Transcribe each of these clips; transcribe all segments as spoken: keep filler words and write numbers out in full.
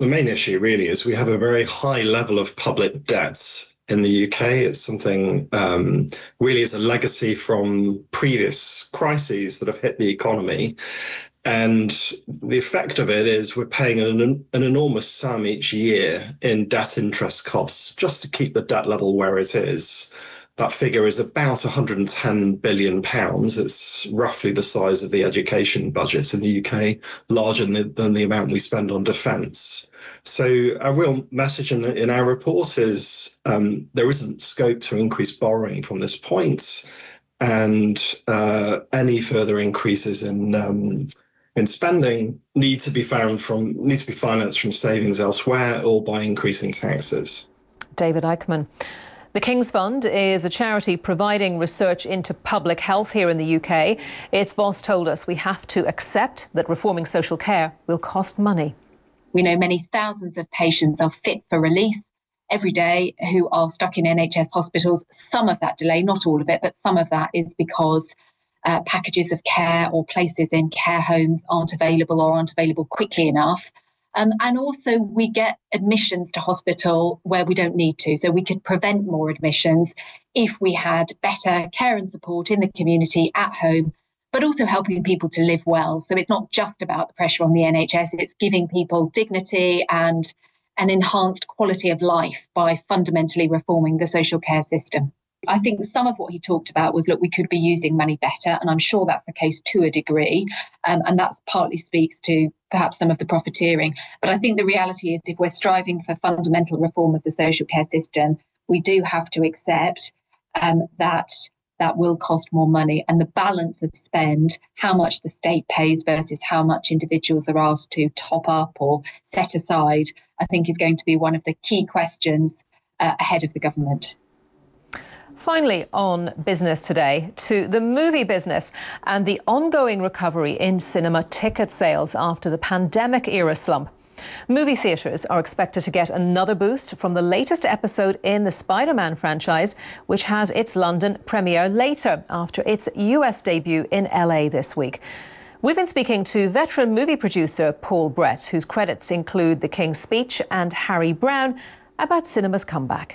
The main issue really is we have a very high level of public debts in the U K. It's something um, really is a legacy from previous crises that have hit the economy. And the effect of it is we're paying an, an enormous sum each year in debt interest costs just to keep the debt level where it is. That figure is about one hundred ten billion pounds. It's roughly the size of the education budget in the U K, larger than the, than the amount we spend on defence. So a real message in, the, in our report is um, there isn't scope to increase borrowing from this point, and uh, any further increases in um, in spending need to be found from need to be financed from savings elsewhere or by increasing taxes. David Eichmann. The King's Fund is a charity providing research into public health here in the U K. Its boss told us we have to accept that reforming social care will cost money. We know many thousands of patients are fit for release every day who are stuck in N H S hospitals. Some of that delay, not all of it, but some of that is because uh, packages of care or places in care homes aren't available or aren't available quickly enough. Um, and also we get admissions to hospital where we don't need to. So we could prevent more admissions if we had better care and support in the community at home, but also helping people to live well. So it's not just about the pressure on the N H S, it's giving people dignity and an enhanced quality of life by fundamentally reforming the social care system. I think some of what he talked about was, look, we could be using money better, and I'm sure that's the case to a degree, um, and that partly speaks to perhaps some of the profiteering. But I think the reality is if we're striving for fundamental reform of the social care system, we do have to accept um, that that will cost more money, and the balance of spend, how much the state pays versus how much individuals are asked to top up or set aside, I think is going to be one of the key questions uh, ahead of the government. Finally, on business today, to the movie business and the ongoing recovery in cinema ticket sales after the pandemic-era slump. Movie theatres are expected to get another boost from the latest episode in the Spider-Man franchise, which has its London premiere later after its U S debut in L A this week. We've been speaking to veteran movie producer Paul Brett, whose credits include The King's Speech and Harry Brown, about cinema's comeback.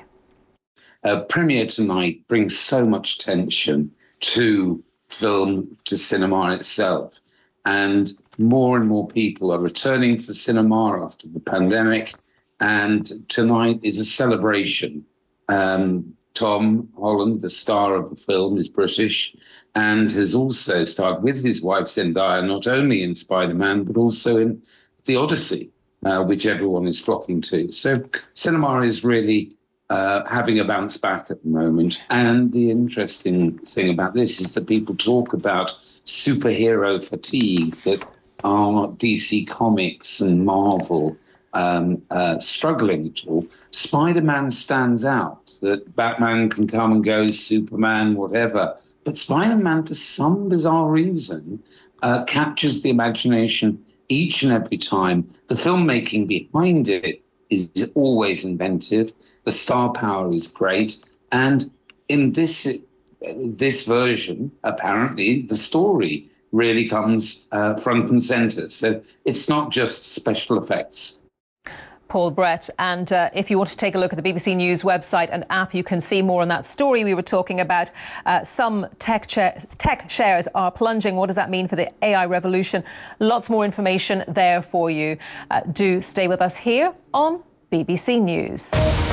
A premiere tonight brings so much attention to film, to cinema itself. And more and more people are returning to the cinema after the pandemic. And tonight is a celebration. Um, Tom Holland, the star of the film, is British and has also starred with his wife Zendaya, not only in Spider-Man, but also in The Odyssey, uh, which everyone is flocking to. So cinema is really Uh, having a bounce back at the moment. And the interesting thing about this is that people talk about superhero fatigue, that are D C Comics and Marvel um, uh, struggling at all. Spider-Man stands out, that Batman can come and go, Superman, whatever. But Spider-Man, for some bizarre reason, uh, captures the imagination each and every time. The filmmaking behind it is always inventive. The star power is great. And in this this version, apparently, the story really comes uh, front and center. So it's not just special effects. Paul Brett. And uh, if you want to take a look at the B B C News website and app, you can see more on that story we were talking about. Uh, some tech, tech shares are plunging. What does that mean for the A I revolution? Lots more information there for you. Uh, do stay with us here on B B C News.